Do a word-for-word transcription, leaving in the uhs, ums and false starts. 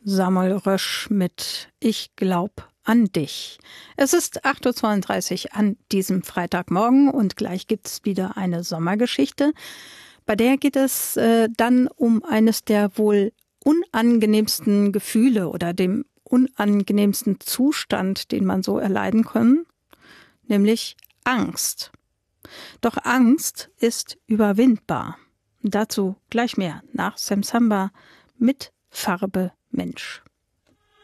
Samuel Rösch mit Ich glaub an dich. Es ist acht Uhr zweiunddreißig an diesem Freitagmorgen und gleich gibt's wieder eine Sommergeschichte. Bei der geht es äh, dann um eines der wohl unangenehmsten Gefühle oder dem unangenehmsten Zustand, den man so erleiden kann, nämlich Angst. Doch Angst ist überwindbar. Dazu gleich mehr nach Sam Samba mit Farbe Mensch.